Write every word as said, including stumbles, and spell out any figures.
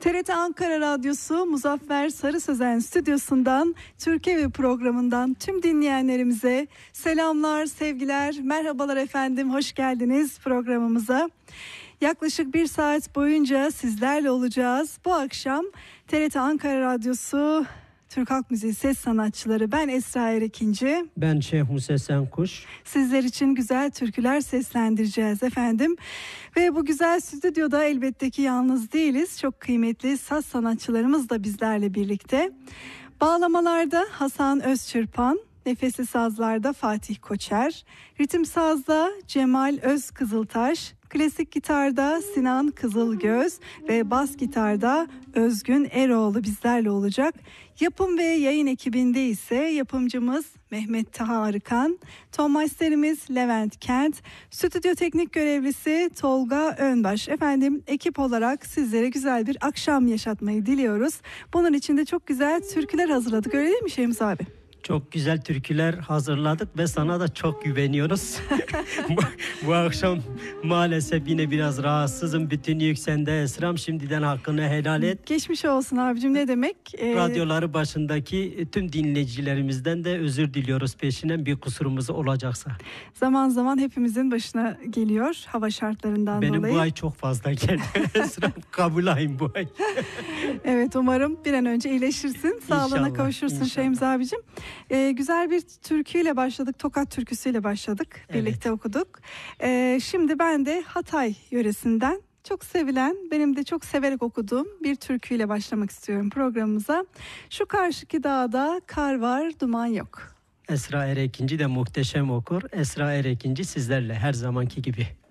T R T Ankara Radyosu Muzaffer Sarı Sözen stüdyosundan, Türkiye programından tüm dinleyenlerimize selamlar, sevgiler, merhabalar efendim, hoş geldiniz programımıza. Yaklaşık bir saat boyunca sizlerle olacağız. Bu akşam T R T Ankara Radyosu Türk Halk Müziği ses sanatçıları, ben Esra Erekinci, ben Şeyh Musa Senkuş. Sizler için güzel türküler seslendireceğiz efendim. Ve bu güzel stüdyoda elbette ki yalnız değiliz. Çok kıymetli saz sanatçılarımız da bizlerle birlikte. Bağlamalarda Hasan Özçırpan, nefesli sazlarda Fatih Koçer, ritim sazda Cemal Özkızıltaş, klasik gitarda Sinan Kızılgöz ve bas gitarda Özgün Eroğlu bizlerle olacak. Yapım ve yayın ekibinde ise yapımcımız Mehmet Taha Arıkan, ton masterimiz Levent Kent, stüdyo teknik görevlisi Tolga Önbaş. Efendim, ekip olarak sizlere güzel bir akşam yaşatmayı diliyoruz. Bunun için de çok güzel türküler hazırladık, öyle değil mi Şemsi abi? Çok güzel türküler hazırladık ve sana da çok güveniyoruz. bu, bu akşam maalesef yine biraz rahatsızım. Bütün yük sende Esra'm. Şimdiden hakkını helal et. Geçmiş olsun abicim, ne demek? Ee... Radyoları başındaki tüm dinleyicilerimizden de özür diliyoruz peşinden bir kusurumuz olacaksa. Zaman zaman hepimizin başına geliyor hava şartlarından Benim dolayı. Benim bu ay çok fazla geldi Esra'm. Kabul ayım bu ay. Evet, umarım bir an önce iyileşirsin. Sağlığına İnşallah, kavuşursun inşallah. Şemsi abicim. Ee, güzel bir türküyle başladık. Tokat türküsüyle başladık. Birlikte evet. okuduk. Ee, şimdi ben de Hatay yöresinden çok sevilen, benim de çok severek okuduğum bir türküyle başlamak istiyorum programımıza. Şu karşıki dağda kar var, duman yok. Esra Erekinci de muhteşem okur. Esra Erekinci sizlerle her zamanki gibi.